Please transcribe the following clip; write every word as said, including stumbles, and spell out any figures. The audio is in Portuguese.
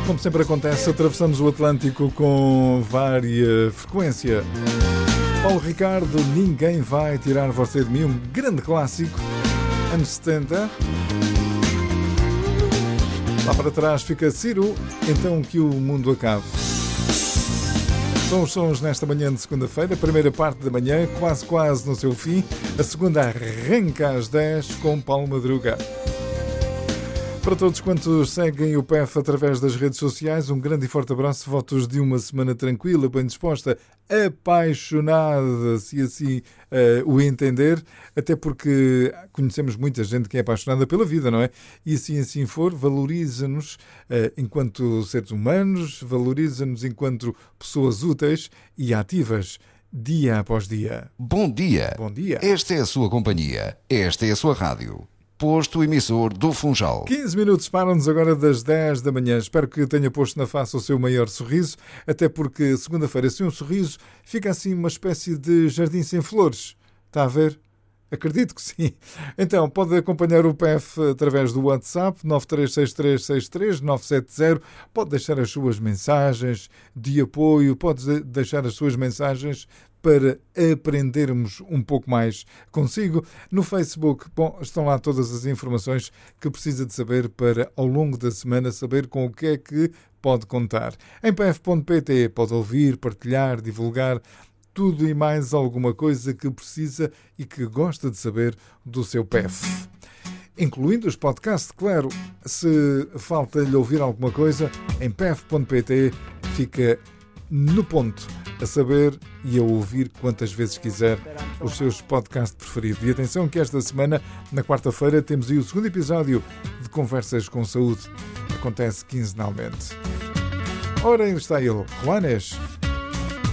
Como sempre acontece, atravessamos o Atlântico com vária frequência. Paulo Ricardo, Ninguém Vai Tirar Você de Mim, um grande clássico, anos setenta. Lá para trás fica Ciro, Então Que o Mundo Acabe. São os sons nesta manhã de segunda-feira, primeira parte da manhã, quase quase no seu fim. A segunda arranca às dez com Paulo Madruga. Para todos quantos seguem o P F através das redes sociais, um grande e forte abraço, votos de uma semana tranquila, bem disposta, apaixonada, se assim uh, o entender, até porque conhecemos muita gente que é apaixonada pela vida, não é? E assim assim for, valoriza-nos uh, enquanto seres humanos, valoriza-nos enquanto pessoas úteis e ativas, dia após dia. Bom dia. Bom dia. Esta é a sua companhia, esta é a sua rádio. Posto emissor do Funchal. quinze minutos param-nos agora das dez da manhã. Espero que tenha posto na face o seu maior sorriso, até porque segunda-feira, sem um sorriso, fica assim uma espécie de jardim sem flores. Está a ver? Acredito que sim. Então, pode acompanhar o P F através do WhatsApp nove três seis três seis três nove sete zero. Pode deixar as suas mensagens de apoio, pode deixar as suas mensagens para aprendermos um pouco mais consigo. No Facebook, bom, estão lá todas as informações que precisa de saber para, ao longo da semana, saber com o que é que pode contar. Em p f ponto p t pode ouvir, partilhar, divulgar tudo e mais alguma coisa que precisa e que gosta de saber do seu P F. Incluindo os podcasts, claro. Se falta-lhe ouvir alguma coisa, em p f ponto p t fica no ponto a saber e a ouvir quantas vezes quiser os seus podcasts preferidos. E atenção que esta semana, na quarta-feira, temos aí o segundo episódio de Conversas com Saúde. Acontece quinzenalmente. Ora, aí está ele, Juanes.